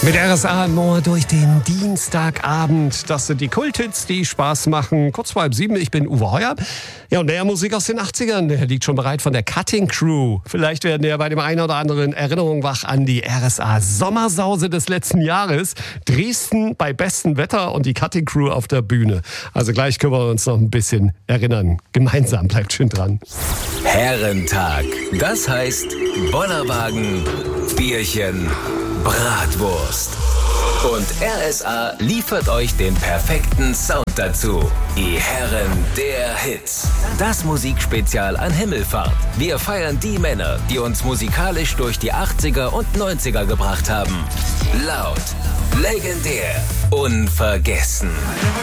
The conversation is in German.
Mit RSA nur durch den Dienstagabend. Das sind die Kulthits, die Spaß machen. Kurz vor 6:30, ich bin Uwe Heuer. Ja, und der Musik aus den 80ern, der liegt schon bereit von der Cutting Crew. Vielleicht werden ja bei dem einen oder anderen Erinnerungen wach an die RSA-Sommersause des letzten Jahres. Dresden bei bestem Wetter und die Cutting Crew auf der Bühne. Also gleich können wir uns noch ein bisschen erinnern. Gemeinsam, bleibt schön dran. Herrentag. Das heißt Bollerwagen, Bierchen, Bratwurst. Und RSA liefert euch den perfekten Sound dazu. Die Herren der Hits. Das Musikspezial an Himmelfahrt. Wir feiern die Männer, die uns musikalisch durch die 80er und 90er gebracht haben. Laut, legendär, unvergessen.